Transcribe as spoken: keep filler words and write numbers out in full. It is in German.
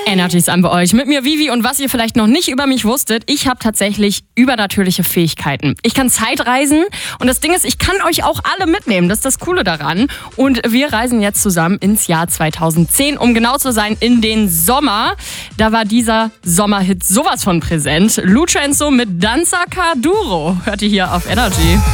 Energy ist an bei euch. Mit mir Vivi und was ihr vielleicht noch nicht über mich wusstet, ich habe tatsächlich übernatürliche Fähigkeiten. Ich kann Zeitreisen und das Ding ist, ich kann euch auch alle mitnehmen. Das ist das Coole daran. Und wir reisen jetzt zusammen ins Jahr zweitausendzehn, um genau zu sein, in den Sommer. Da war dieser Sommerhit sowas von präsent. Lucha Enzo mit Danza Kuduro. Hört ihr hier auf Energy.